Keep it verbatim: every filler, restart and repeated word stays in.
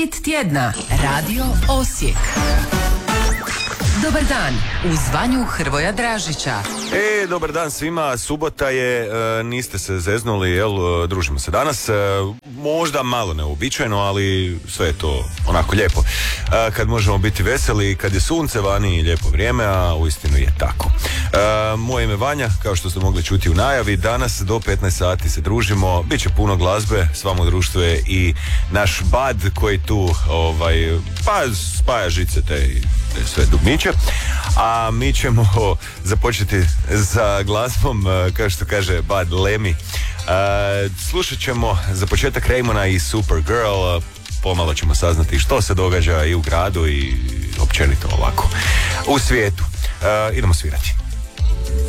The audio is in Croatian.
Hit tjedna. Radio Osijek. Dobar dan, uz Vanju Hrvoja Dražića. E, dobar dan svima, subota je, e, niste se zeznuli, jel, družimo se danas, e, možda malo neuobičajeno, ali sve je to onako lijepo. E, kad možemo biti veseli, kad je sunce vani i lijepo vrijeme, a uistinu je tako. E, moje ime Vanja, kao što ste mogli čuti u najavi, danas do petnaest sati se družimo, bit će puno glazbe, s vama u društvu je i naš Bad koji tu, ovaj, pa spaja žice te sve dugmiće, a mi ćemo započeti za glazbom, kao što kaže Bad Lemmy. Uh, slušat ćemo za početak Raymona i Supergirl, pomalo ćemo saznati što se događa i u gradu i općenito ovako u svijetu. Uh, idemo svirati.